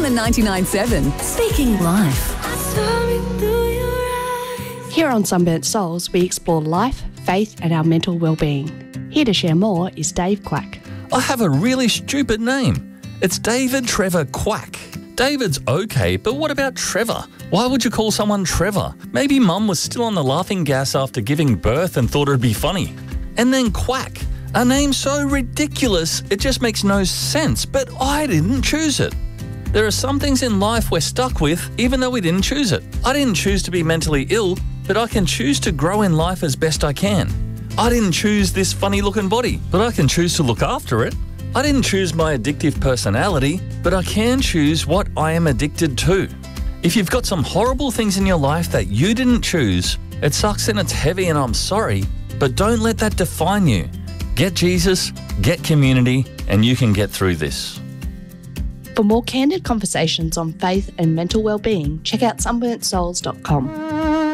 on 99.7, speaking life. Here on Sunburnt Souls, we explore life, faith and our mental well-being. Here to share more is Dave Quack. I have a really stupid name. It's David Trevor Quack. David's okay, but what about Trevor? Why would you call someone Trevor? Maybe Mum was still on the laughing gas after giving birth and thought it'd be funny. And then Quack, a name so ridiculous it just makes no sense, but I didn't choose it. There are some things in life we're stuck with even though we didn't choose it. I didn't choose to be mentally ill, but I can choose to grow in life as best I can. I didn't choose this funny looking body, but I can choose to look after it. I didn't choose my addictive personality, but I can choose what I am addicted to. If you've got some horrible things in your life that you didn't choose, it sucks and it's heavy and I'm sorry, but don't let that define you. Get Jesus, get community, and you can get through this. For more candid conversations on faith and mental well-being, check out sunburntsouls.com.